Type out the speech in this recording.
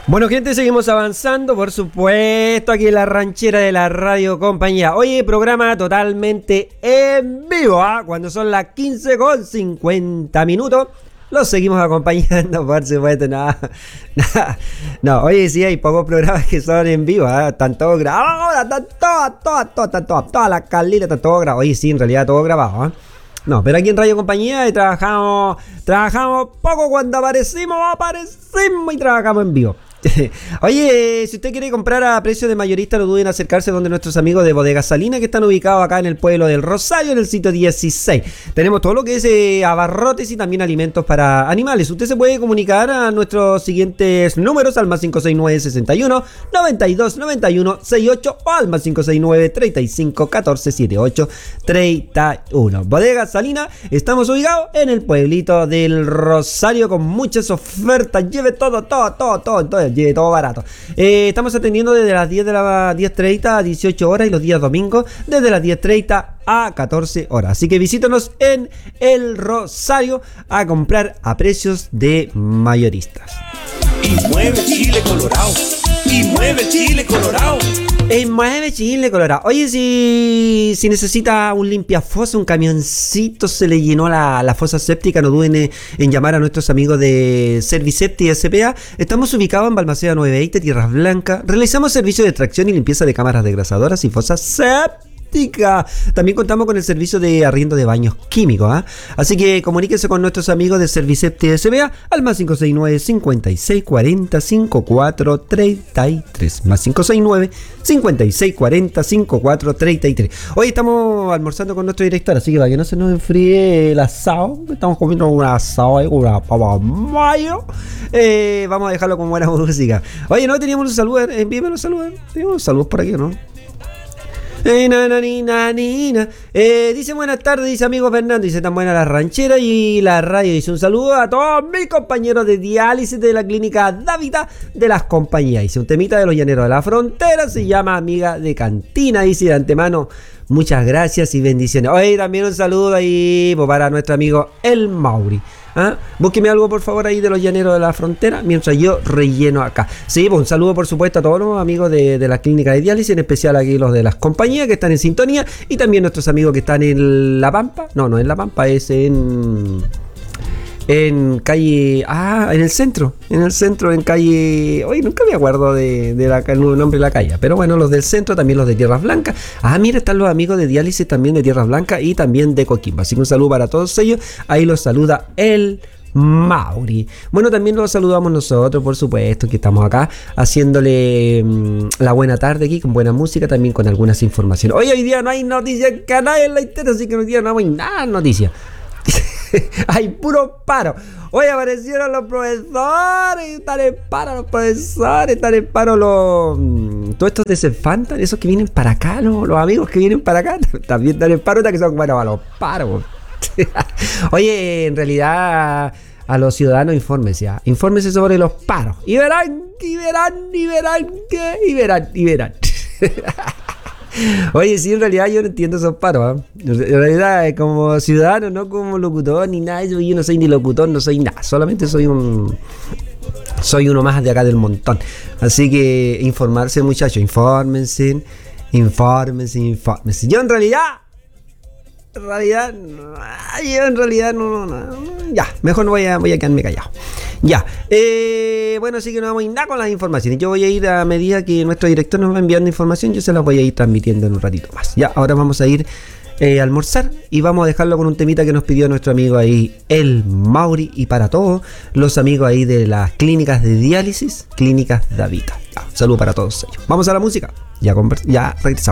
Bueno, gente, seguimos avanzando, por supuesto, aquí en la ranchera de la Radio Compañía. Hoy programa totalmente en vivo, cuando son las 15:50. Los seguimos acompañando, por supuesto. No, oye, sí, hay pocos programas que son en vivo, están todos grabados, están todas las Carlitas, están todos grabados. Oye, sí, en realidad todo grabado, No, pero aquí en Radio Compañía trabajamos poco. Cuando aparecimos y trabajamos en vivo. Oye, si usted quiere comprar a precio de mayorista, no duden en acercarse donde nuestros amigos de Bodega Salina, que están ubicados acá en el pueblo del Rosario, en el sitio 16. Tenemos todo lo que es abarrotes y también alimentos para animales. Usted se puede comunicar a nuestros siguientes números, al más 569 61 92 91 68 o al más 569 35 14 78 31. Bodega Salina, estamos ubicados en el pueblito del Rosario con muchas ofertas. Lleve todo, lleve todo barato. Estamos atendiendo desde las 10:30 a 18 horas y los días domingos desde las 10:30 a 14 horas. Así que visítanos en el Rosario a comprar a precios de mayoristas. Y mueve Chile Colorado. Y mueve Chile Colorado. Mueve Chile Colorado. Oye, si necesita un limpiafosa, un camioncito se le llenó la fosa séptica, no duden en llamar a nuestros amigos de Servisepti S.p.A. Estamos ubicados en Balmaceda 920, Tierras Blancas. Realizamos servicio de extracción y limpieza de cámaras degrasadoras y fosas sépticas. También contamos con el servicio de arriendo de baños químicos, Así que comuníquense con nuestros amigos de Servisepti S.p.A. al más 569 56 40 54 33, más 569 56 40 54 33. Hoy estamos almorzando con nuestro director, así que para que no se nos enfríe el asado, estamos comiendo un asado ahí con una papa mayo. Vamos a dejarlo con buena música. Oye, no teníamos un saludo, envíenme los saludos. Teníamos saludos por aquí, ¿no? Dice buenas tardes, dice amigo Fernando, dice tan buena la ranchera y la radio, dice un saludo a todos mis compañeros de diálisis de la clínica Dávita de las compañías, dice un temita de los llaneros de la frontera, se llama Amiga de Cantina, dice de antemano muchas gracias y bendiciones. Oye, también un saludo ahí para nuestro amigo El Mauri. Búsqueme algo por favor ahí de los llaneros de la frontera mientras yo relleno acá. Sí, pues un saludo por supuesto a todos los amigos de la clínica de diálisis, en especial aquí los de las compañías que están en sintonía y también nuestros amigos que están en La Pampa. No en La Pampa, es en calle, en el centro, en calle, hoy nunca me acuerdo del nombre de la calle, pero bueno, los del centro, también los de Tierras Blancas. Mira, están los amigos de diálisis también de Tierras Blancas y también de Coquimbo, así que un saludo para todos ellos. Ahí los saluda el Mauri. Bueno, también los saludamos nosotros, por supuesto, que estamos acá haciéndole la buena tarde aquí con buena música, también con algunas informaciones. Hoy día no hay noticias en canal en la internet, así que hoy día no hay nada de noticias. Hay puro paro. Hoy aparecieron los profesores, están en paro los profesores, están en paro todos estos de Cefantan, esos que vienen para acá, los amigos que vienen para acá, también están en paro, que son para los paros. Oye, en realidad a los ciudadanos infórmense sobre los paros y verán. Oye, sí, en realidad yo no entiendo esos paros, En realidad, como ciudadano, no como locutor ni nada. Yo no soy ni locutor, no soy nada. Solamente soy uno más de acá del montón. Así que informarse, muchachos, infórmense. Yo en realidad no. Ya, mejor no voy a quedarme callado. Ya, bueno, así que no vamos a ir nada con las informaciones. Yo voy a ir a medida que nuestro director nos va enviando información, yo se las voy a ir transmitiendo en un ratito más. Ya, ahora vamos a ir a almorzar y vamos a dejarlo con un temita que nos pidió nuestro amigo ahí, el Mauri, y para todos los amigos ahí de las clínicas de diálisis, clínicas Dávita. Saludos para todos ellos. Vamos a la música, ya regresamos.